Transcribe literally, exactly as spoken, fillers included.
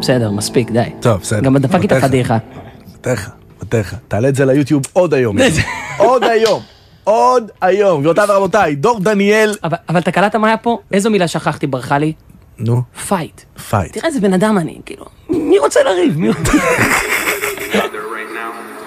בסדר, מספיק, די. טוב, בסדר. גם דפקתי את הפדיחה. מתך, מתך. תעלה את זה ליוטיוב עוד היום. עוד היום. עוד היום. גבירותיי ורבותיי, דור דניאל. אבל, אבל אתה קלטת מה היה פה? איזו מילה שכחתי ברכה לי? נו. פייט. פייט. תראה איזה בן אדם אני, כאילו. מי רוצה לריב? מי רוצה...